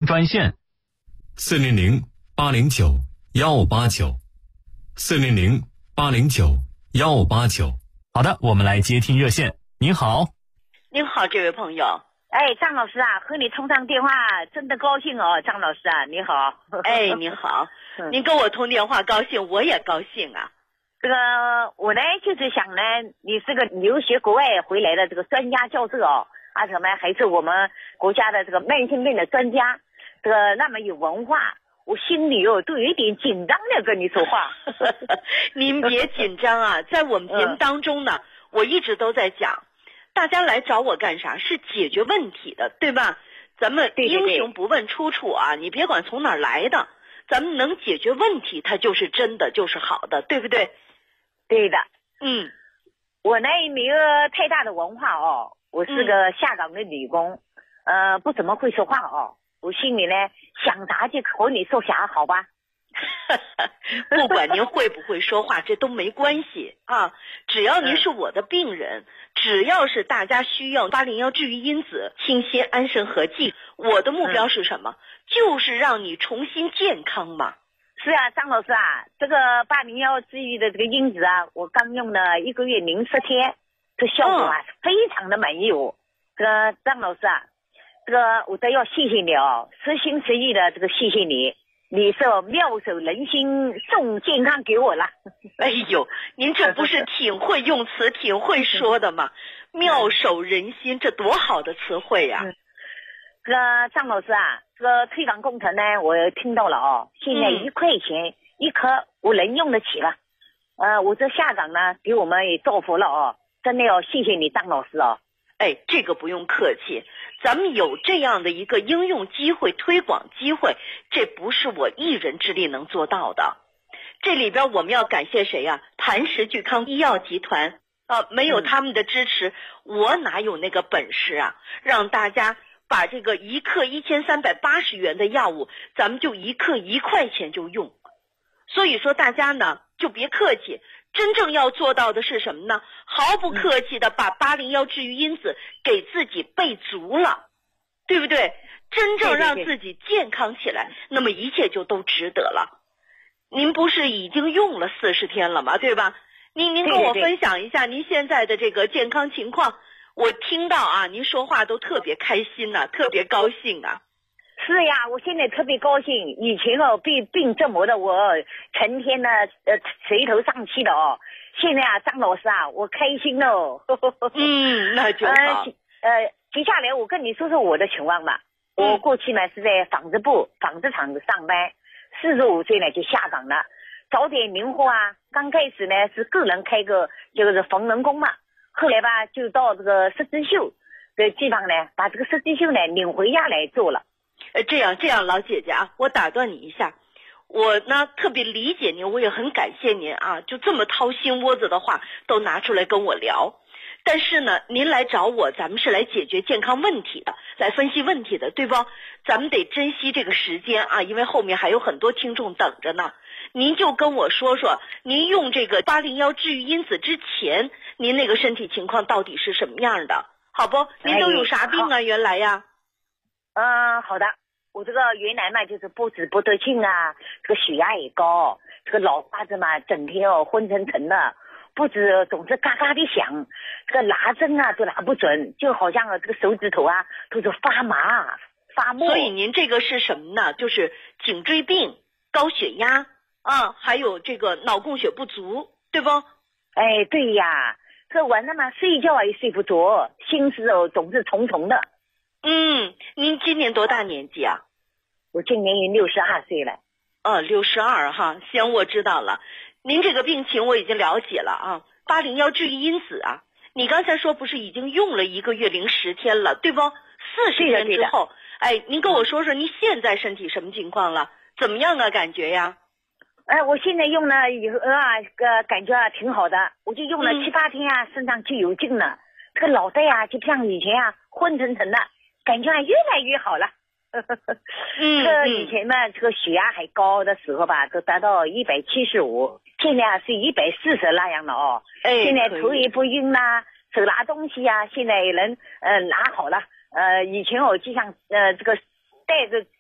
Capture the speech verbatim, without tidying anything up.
专线四零零八零九幺八九，四零零八零九幺八九。 好的，我们来接听热线。您好。 您好，这位朋友。 哎，张老师啊，和你通上电话真的高兴哦，张老师啊，你好。 哎，你好，您跟我通电话高兴，我也高兴啊。 这个我呢就是想呢，你是个留学国外回来的这个专家教授哦，而且呢还是我们国家的这个慢性病的专家，这个那么有文化，我心里哦都有一点紧张的跟你说话。 您别紧张啊，在我们节目当中呢，我一直都在讲。大家来找我干啥？是解决问题的，对吧？咱们英雄不问出处啊，你别管从哪儿来的，咱们能解决问题，它就是真的，就是好的，对不对？ 对的。 嗯， 我呢没有太大的文化哦，我是个下岗的女工，嗯、呃，不怎么会说话哦。我心里呢想啥就和你说啥，好吧？ 不管您会不会说话，这都没关系啊。只要您是我的病人，只要是大家需要八零幺治愈因子清心安神和气，我的目标是什么？就是让你重新健康嘛。 是啊，张老师啊，这个八零幺治愈的这个因子啊，我刚用了一个月零十天，这效果啊、嗯、非常的满意哦。这个张老师啊，这个我都要谢谢你哦，实心实意的这个谢谢你。你是妙手仁心送健康给我了。 哎呦，您这不是挺会用词挺会说的吗？妙手仁心，这多好的词汇呀、啊嗯！ 这个张老师啊，这个退岗工程呢我听到了哦，现在一块钱一颗我能用得起了。嗯、呃，我这下岗呢给我们也造福了哦，真的要谢谢你张老师哦。 哎，这个不用客气，咱们有这样的一个应用机会、推广机会，这不是我一人之力能做到的。这里边我们要感谢谁呀、啊？磐石聚康医药集团啊，没有他们的支持、嗯，我哪有那个本事啊？让大家把这个一克一千三百八十元的药物，咱们就一克一块钱就用。所以说大家呢就别客气。真正要做到的是什么呢？毫不客气的把八零幺治愈因子给自己备足了，对不对？真正让自己健康起来，那么一切就都值得了。您不是已经用了四十天了吗？对吧？您您跟我分享一下您现在的这个健康情况。我听到啊，您说话都特别开心啊，特别高兴啊。 是呀，我现在特别高兴。以前哦被病折磨的我成天呢呃垂头丧气的哦，现在啊张老师啊我开心哦。 嗯，那就好。 呃呃，接下来我跟你说说我的情况吧。我过去呢是在纺织部纺织厂上班，四十五岁呢就下岗了，早点灵活啊。刚开始呢是个人开个就是缝纫工嘛，后来吧就到这个设计秀的地方呢，把这个设计秀呢领回家来做了。 呃，这样这样，老姐姐啊，我打断你一下，我呢特别理解您，我也很感谢您啊，就这么掏心窝子的话都拿出来跟我聊。但是呢，您来找我，咱们是来解决健康问题的，来分析问题的，对不？咱们得珍惜这个时间啊，因为后面还有很多听众等着呢。您就跟我说说，您用这个八零幺治愈因子之前，您那个身体情况到底是什么样的，好不？您都有啥病啊？哎、原来呀？ 嗯，好的。我这个原来嘛就是不止不得劲啊，这个血压也高，这个脑瓜子嘛整天哦昏沉沉的，不止总是嘎嘎的响，这个拿针啊都拿不准，就好像这个手指头啊都是发麻发木。 所以您这个是什么呢？就是颈椎病、高血压啊，还有这个脑供血不足，对不？ 哎，对呀，这晚上嘛睡觉也睡不着，心思哦总是重重的。 嗯，您今年多大年纪啊？ 我今年也六十二岁了。 哦，六十二哈，行，我知道了。您这个病情我已经了解了啊。八零幺治愈因子啊，你刚才说不是已经用了一个月零十天了，对不？四十天之后，哎，您跟我说说您现在身体什么情况了？怎么样啊？感觉呀？ 哎，我现在用了以后啊，呃，感觉啊挺好的。我就用了七八天啊，身上就有劲了。这个脑袋啊，就不像以前啊昏沉沉的。感觉越来越好了。 嗯， 这个以前嘛，这个血压还高的时候吧，都达到一百七十五，现在啊是一百四十那样了哦。 哎， 现在头也不晕啦，手拿东西啊，现在也能呃拿好了。呃，以前我就像呃这个带着